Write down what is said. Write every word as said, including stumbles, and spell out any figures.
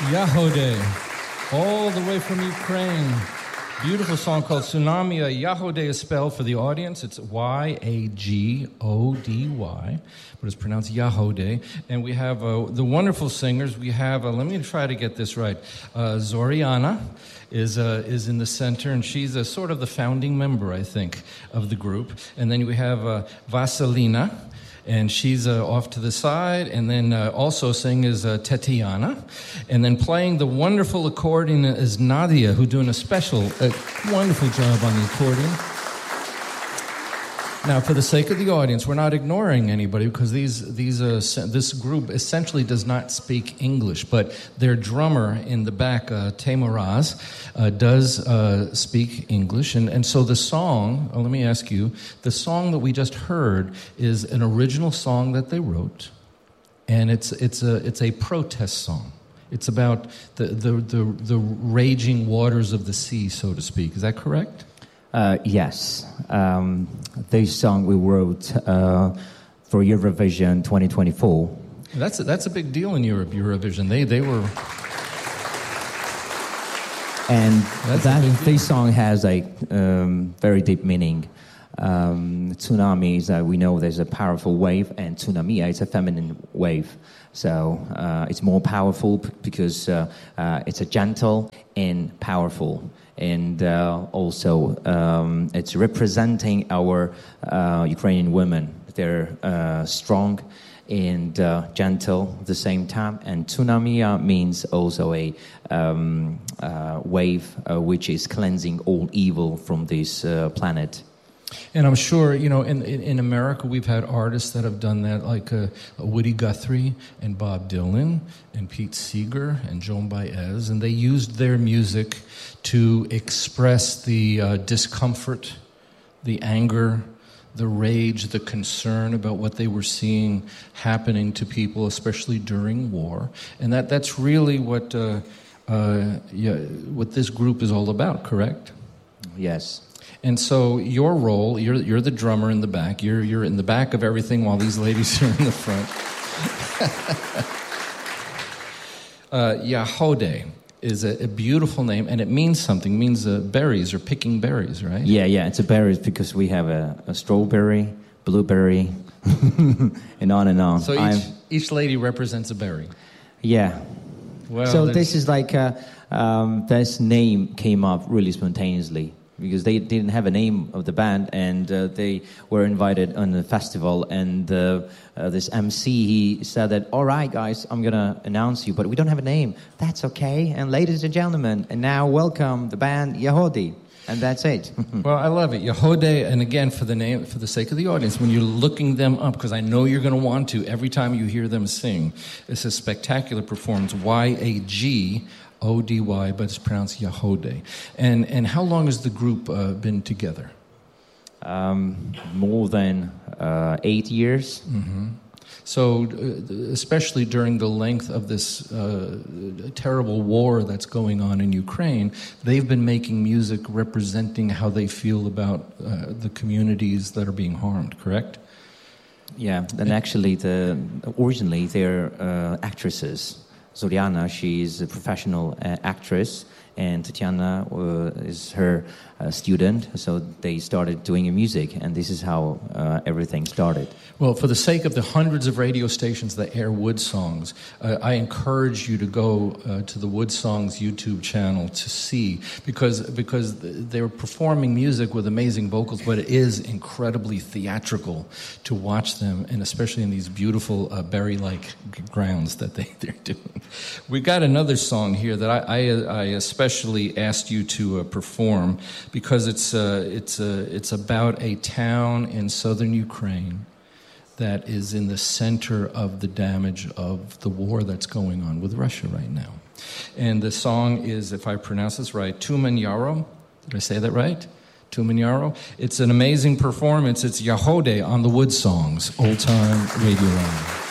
Yahode, all the way from Ukraine. Beautiful song called Tsunami. Uh, Yahode is spelled for the audience. It's Y A G O D Y, but it's pronounced Yahode. And we have uh, the wonderful singers. We have, uh, let me try to get this right. Uh, Zoriana is uh, is in the center, and she's a, sort of the founding member, I think, of the group. And then we have uh, Vasilina, and she's uh, off to the side, and then uh, also singing is uh, Tetiana, and then playing the wonderful accordion is Nadia, who's doing a special, uh, wonderful job on the accordion. Now, for the sake of the audience, we're not ignoring anybody because these these uh, this group essentially does not speak English, but their drummer in the back, uh, Teimuraz, uh, does uh, speak English, and and so the song. Oh, let me ask you: the song that we just heard is an original song that they wrote, and it's it's a it's a protest song. It's about the the the, the raging waters of the sea, so to speak. Is that correct? Uh, yes. Um, this song we wrote uh, for Eurovision twenty twenty-four. That's a, that's a big deal in Europe, Eurovision. They they were... And that this song has a um, very deep meaning. Um, tsunami is, uh, we know there's a powerful wave, and tsunami is a feminine wave. So uh, it's more powerful p- because uh, uh, it's a gentle and powerful. And uh, also um, it's representing our uh, Ukrainian women. They're uh, strong and uh, gentle at the same time. And tsunami uh, means also a um, uh, wave uh, which is cleansing all evil from this uh, planet. And I'm sure, you know, in, in, in America, we've had artists that have done that, like uh, Woody Guthrie and Bob Dylan and Pete Seeger and Joan Baez, and they used their music to express the uh, discomfort, the anger, the rage, the concern about what they were seeing happening to people, especially during war. And that, that's really what, uh, uh, yeah, what this group is all about, correct? Yes. And so your role, you're you're the drummer in the back. You're you're in the back of everything while these ladies are in the front. uh, Yahode is a, a beautiful name, and it means something. It means uh, berries or picking berries, right? Yeah, yeah, it's a berries because we have a, a strawberry, blueberry, and on and on. So each, each lady represents a berry. Yeah. Well, so this is like, uh, um, this name came up really spontaneously. Because they didn't have a name of the band, and uh, they were invited on a festival, and uh, uh, this M C, he said that, all right, guys, I'm going to announce you, but we don't have a name. That's okay. And ladies and gentlemen, and now welcome the band Yahode. And that's it. Well, I love it. Yahode, and again, for the name, for the sake of the audience, when you're looking them up, because I know you're going to want to every time you hear them sing, it's a spectacular performance, Y A G O D Y, but it's pronounced Yahode. And and how long has the group uh, been together? Um, more than uh, eight years. Mm-hmm. So, uh, especially during the length of this uh, terrible war that's going on in Ukraine, they've been making music representing how they feel about uh, the communities that are being harmed, correct? Yeah, and actually, the originally they're uh, actresses. Zoriana, she's a professional uh, actress, and Tatiana uh, is her uh, student, so they started doing music, and this is how uh, everything started. Well, for the sake of the hundreds of radio stations that air Wood Songs, uh, I encourage you to go uh, to the Wood Songs YouTube channel to see, because because they're performing music with amazing vocals, but it is incredibly theatrical to watch them, and especially in these beautiful uh, berry-like grounds that they, they're doing. We got another song here that I, I, I especially asked you to uh, perform, because it's uh, it's uh, it's about a town in southern Ukraine that is in the center of the damage of the war that's going on with Russia right now. And the song is, if I pronounce this right, Tumen Yaro. Did I say that right? Tumen Yaro. It's an amazing performance. It's Yahode on the Wood Songs, Old Time Radio Line.